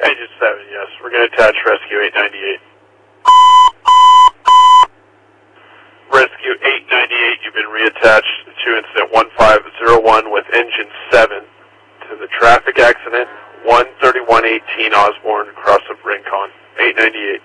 Agent 7, yes. We're going to attach Rescue 898. Rescue 898, you've been reattached to incident 1501 with engine 7 to the traffic accident 13118 Osborne, cross of Rincon. 898.